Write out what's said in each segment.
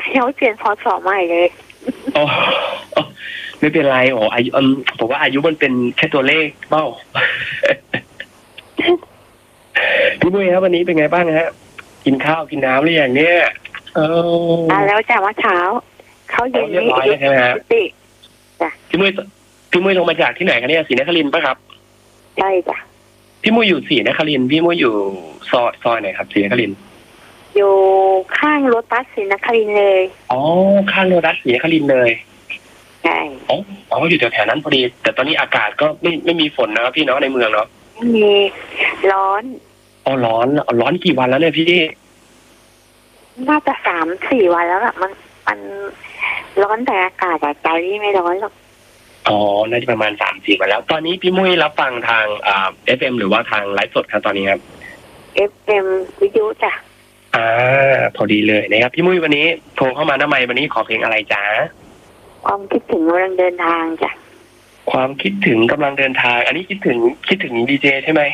ยังไม่เปลี่ยนพศใหม่เลยอ๋อไม่เป็นไรโอ้อายุผมว่าอายุมันเป็นแค่ตัวเลขเป้า พี่มุ้ยครับวันนี้เป็นไงบ้างฮะกินข้าวกินน้ำหรือยังเนี่ยแล้วจากว่าเช้าเขาเย็นเรียบร้อยแล้วใช่ไหมฮะพี่มุ้ยลงมาจากที่ไหนคะเนี่ยศรีนครินทร์ป่ะครับใช่จ้ะพี่มุ้ยอยู่ศรีนครินทร์พี่มุ้ยอยู่ซอยไหนครับศรีนครินทร์อยู่ข้างรถบัสศรีนครินทร์เลยอ๋อข้างรถบัสศรีนครินทร์เลยใช่อ๋ออยู่แถวๆนั้นพอดีแต่ตอนนี้อากาศก็ไม่มีฝนนะพี่เนาะในเมืองเนาะมีร้อนอ๋อร้อนกี่วันแล้วเนี่ยพี่น่าจะ3-4 วันแล้วล่ะมันร้อนแต่อากาศใจไม่ร้อนหรอกอ๋อน่าจะประมาณ3-4 วันแล้วตอนนี้พี่มุ้ยรับฟังทางFM หรือว่าทางไลฟ์สดครับตอนนี้ครับ FM วิทยุจ้ะพอดีเลยนะครับพี่มุ้ยวันนี้โทรเข้ามาทำไมวันนี้ขอเพลงอะไรจ๊ะความคิดถึงกำลังเดินทางจ้ะความคิดถึงกำลังเดินทางอันนี้คิดถึงดีเจใช่ไหม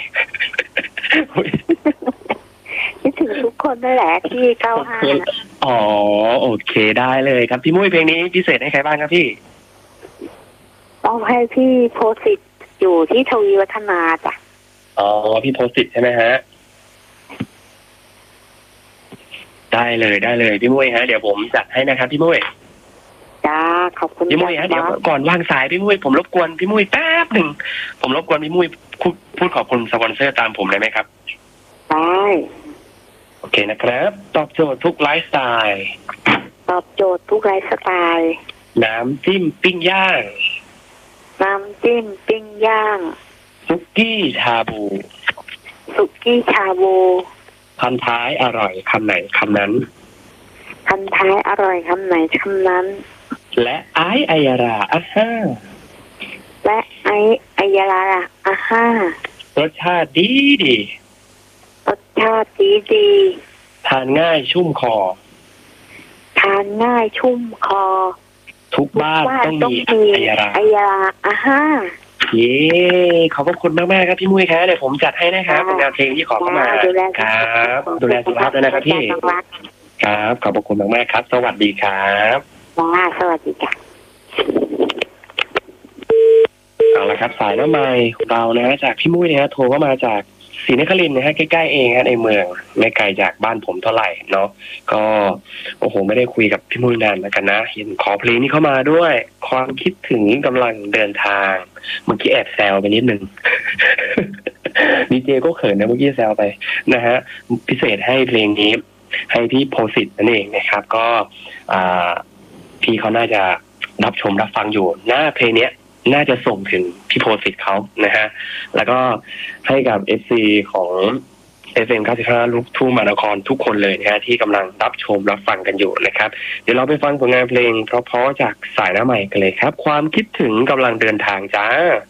คิดถึงทุกคนนั่นแหละที่95 อ๋อโอเคได้เลยครับพี่มุ้ยเพลงนี้พิเศษให้ใครบ้างครับพี่ต้องให้พี่โพสิตอยู่ที่ทวีวัฒนาจ้ะอ๋อพี่โพสิตใช่ไหมฮะได้เลยพี่มุ้ยฮะเดี๋ยวผมจัดให้นะครับพี่มุ้ยจ้าขอบคุณพี่มุ้ยฮะเดี๋ยวก่อนวางสายพี่มุ้ยผมรบกวนพี่มุ้ยแป๊บหนึ่งผมรบกวนพี่มุ้ยพูดขอบคุณสปอนเซอร์ตามผมได้ไหมครับได้โอเคนะครับตอบโจทย์ทุกไลฟ์สไตล์ตอบโจทย์ทุกไลฟ์สไตล์น้ำจิ้มปิ้งย่างซุกี้ชาบูพันท้ายอร่อยคำไหนคำนั้นพันท้ายอร่อยคำไหนคำนั้นและไอายาราอาฮ่ารสชาติดีทานง่ายชุ่มคอทุกบ้านต้องมีไอยาราอาฮ่าเย้ขอบคุณมากๆครับพี่มุ้ยครับเดี๋ยวผมจัดให้นะครับเป็นแนวเพลงที่ขอเข้ามาครับดูแลสุขภาพด้วยนะครับพี่ครับขอบคุณมากๆครับสวัสดีครับสวัสดีค่ะเอาละครับสายน้ำไม้ของเรานะจากพี่มุ้ยนะฮะโทรเข้ามาจากศรีนครินทร์นะฮะใกล้ๆเองฮะในเมืองไม่ไกลจากบ้านผมเท่าไหร่เนาะก็โอ้โหไม่ได้คุยกับพี่มุ้ยนานเหมือนกันนะเห็นขอเพลงนี้เข้ามาด้วยความคิดถึงกำลังเดินทางเมื่อกี้แอบแซวไปนิดนึง ดีเจก็เขินนะเมื่อกี้แซวไปนะฮะพิเศษให้เพลงนี้ให้พี่โพสิตนั่นเองนะครับก็พี่เขาน่าจะรับชมรับฟังอยู่หน้าเพลงนี้น่าจะส่งถึงพี่โพสิตเขานะฮะแล้วก็ให้กับ FC ของ FM 95ลูกทุ่งมหานครทุกคนเลยนะฮะที่กำลังรับชมรับฟังกันอยู่นะครับเดี๋ยวเราไปฟังผลงานเพลงเพราะๆจากสายหน้าใหม่กันเลยครับความคิดถึงกำลังเดินทางจ้า